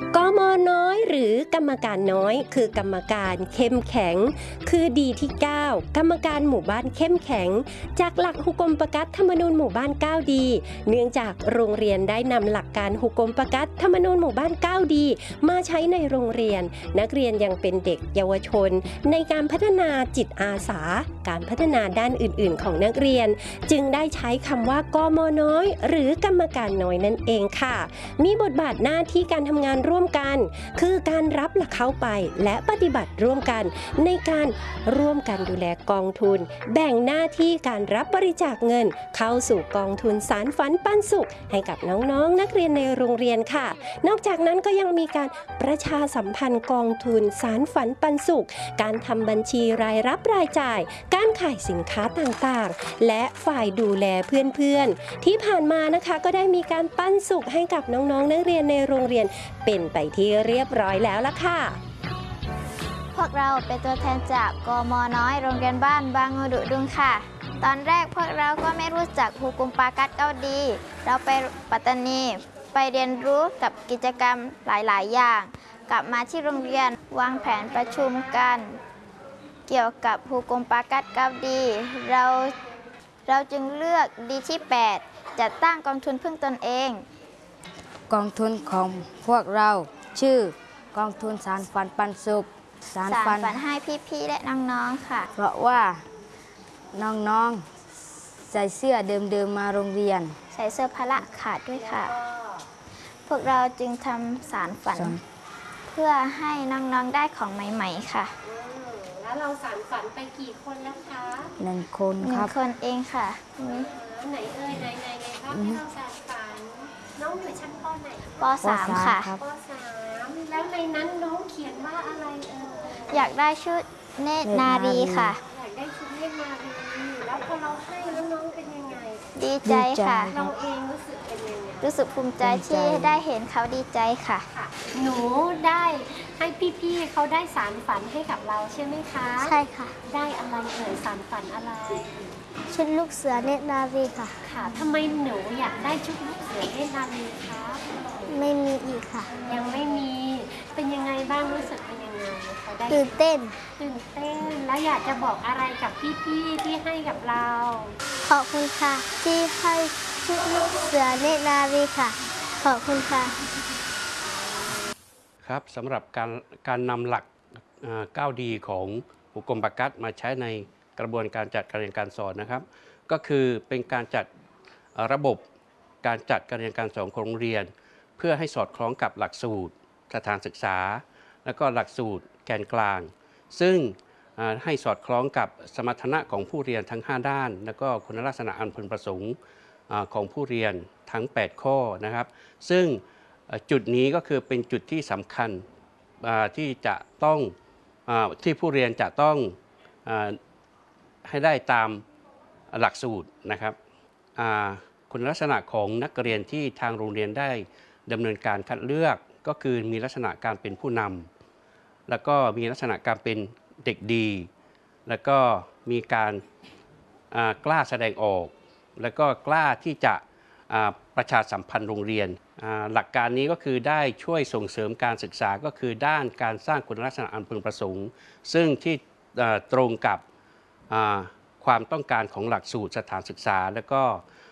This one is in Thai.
กมน้อยหรือกรรมการน้อยคือกรรมการเข้มแข็งคือดีที่9กรรมการหมู่บ้านเข้มแข็งจากหลักหุกมปกัตธรรมนูญหมู่บ้าน9ดีเนื่องจากโรงเรียนได้นำหลักการหุกมปกัตธรรมนูญหมู่บ้าน9ดีมาใช้ในโรงเรียนนักเรียนยังเป็นเด็กเยาวชนในการพัฒนาจิตอาสาการพัฒนาด้านอื่นๆของนักเรียนจึงได้ใช้คำว่ากมน้อยหรือกรรมการน้อยนั่นเองค่ะมีบทบาทหน้าที่การทำงานร่วมกันคือการรับหลักเข้าไปและปฏิบัติร่วมกันในการร่วมกันดูแลกองทุนแบ่งหน้าที่การรับบริจาคเงินเข้าสู่กองทุนสารฝันปันสุขให้กับน้องๆนักเรียนในโรงเรียนค่ะนอกจากนั้นก็ยังมีการประชาสัมพันธ์กองทุนสารฝันปันสุขการทำบัญชีรายรับรายจ่ายการขายสินค้าต่างๆและฝ่ายดูแลเพื่อนๆที่ผ่านมานะคะก็ได้มีการปันสุขให้กับน้องๆนักเรียนในโรงเรียนเป็นไปที่เรียบร้อยแล้วล่ะค่ะพวกเราเป็นตัวแทนจากกมน้อยโรงเรียนบ้านบางงูดุดุงค่ะตอนแรกพวกเราก็ไม่รู้จักฮูกุมปากัด9ดีเราไปปัตตานีไปเรียนรู้กับกิจกรรมหลายๆอย่างกลับมาที่โรงเรียนวางแผนประชุมกันเกี่ยวกับฮูกุมปากัด9ดีเราจึงเลือกดีที่8จัดตั้งกองทุนพึ่งตนเองกองทุนของพวกเราชื่อกองทุนสารฝันปันสุขสารฝันให้พี่ๆและน้องๆค่ะเพราะว่าน้องๆใส่เสื้อเดิมๆมาโรงเรียนใส่เสื้อพละขาดด้วยค่ะพวกเราจึงทำสารฝันเพื่อให้น้องๆได้ของใหม่ๆค่ะแล้วเราสารฝันไปกี่คนแล้วคะ 1 คนครับ 1 คนเองค่ะไหนเอ่ยไหนครับที่เราสารฝันน้องอยู่ชั้นป.ไหนป.3 ค่ะป.3 แล้วในนั้นน้องเขียนว่าอะไรอยากได้ชุดเนตรนารีค่ะอยากได้ชุดเนตรนารีแล้วพอเราให้แล้วน้องเป็นยังไงดีใจค่ะเราเองรู้สึกเป็นยังไงรู้สึกภูมิใจที่ได้เห็นเขาดีใจค่ะหนูได้ให้พี่ๆเขาได้สารฝันให้กับเราใช่ไหมคะใช่ค่ะได้อะไรสารฝันอะไรชุดลูกเสือเนตรนารีค่ะค่ะทำไมหนูอยากได้ชุดลูกเสือเนตรนารีคะไม่มีอีกค่ะยังไม่มีเป็นยังไงบ้างรู้สึกเป็นยังไงเขาได้ตื่นเต้นแล้วอยากจะบอกอะไรกับพี่ๆที่ให้กับเราขอบคุณค่ะที่ให้ชุดลูกเสือเนตรนารีค่ะขอบคุณค่ะครับสำหรับการนำหลัก9ดีของหุกมปากัดมาใช้ในกระบวนการจัดการเรียนการสอนนะครับก็คือเป็นการจัดระบบการจัดการเรียนการสอนของโรงเรียนเพื่อให้สอดคล้องกับหลักสูตรสถานศึกษาและก็หลักสูตรแกนกลางซึ่งให้สอดคล้องกับสมรรถนะของผู้เรียนทั้ง5ด้านและก็คุณลักษณะอันพึงประสงค์ของผู้เรียนทั้ง8ข้อนะครับซึ่งจุดนี้ก็คือเป็นจุดที่สำคัญที่จะต้องที่ผู้เรียนจะต้องให้ได้ตามหลักสูตรนะครับคุณลักษณะของนักเรียนที่ทางโรงเรียนได้ดำเนินการคัดเลือกก็คือมีลักษณะการเป็นผู้นำแล้วก็มีลักษณะการเป็นเด็กดีแล้วก็มีการกล้าแสดงออกแล้วก็กล้าที่จะประชาสัมพันธ์โรงเรียนหลักการนี้ก็คือได้ช่วยส่งเสริมการศึกษาก็คือด้านการสร้างคุณลักษณะอันพึงประสงค์ซึ่งที่ตรงกับความต้องการของหลักสูตรสถานศึกษาและก็